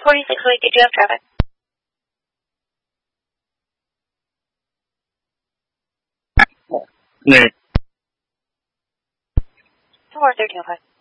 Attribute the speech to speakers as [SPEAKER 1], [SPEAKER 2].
[SPEAKER 1] 46 week, did you have traffic?
[SPEAKER 2] 네.
[SPEAKER 1] Somewhere 1305.